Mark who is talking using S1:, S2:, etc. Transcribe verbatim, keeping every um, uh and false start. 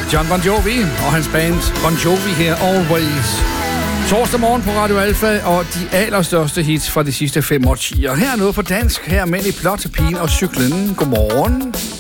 S1: John Bon Jovi og hans band Bon Jovi her, Always. Torsdag morgen på Radio Alfa, og de allerstørste hits fra de sidste fem årtier. Her er noget på dansk, her Mænd i Plot, Pigen og Cyklen. Godmorgen.